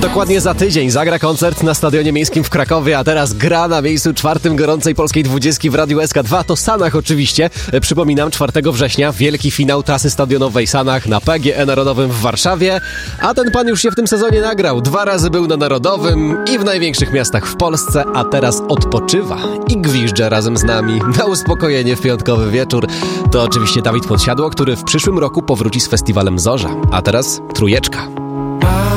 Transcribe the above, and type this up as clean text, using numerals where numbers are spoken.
Dokładnie za tydzień zagra koncert na Stadionie Miejskim w Krakowie, a teraz gra na miejscu 4. gorącej polskiej 20 w Radiu SK2. To Sanach oczywiście. Przypominam, 4 września wielki finał trasy stadionowej Sanach na PGE Narodowym w Warszawie. A ten pan już się w tym sezonie nagrał. 2 razy był na Narodowym i w największych miastach w Polsce, a teraz odpoczywa i gwizdże razem z nami na uspokojenie w piątkowy wieczór. To oczywiście Dawid Podsiadło, który w przyszłym roku powróci z festiwalem Zorza. A teraz trójeczka.